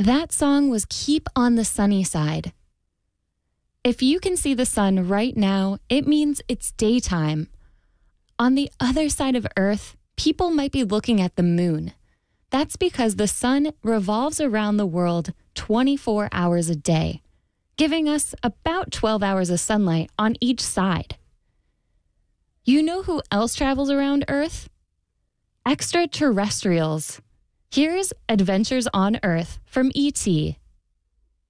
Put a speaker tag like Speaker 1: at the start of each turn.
Speaker 1: That song was Keep on the Sunny Side. If you can see the sun right now, it means it's daytime. On the other side of Earth, people might be looking at the moon. That's because the sun revolves around the world 24 hours a day, giving us about 12 hours of sunlight on each side. You know who else travels around Earth? Extraterrestrials. Here's Adventures on Earth from E.T.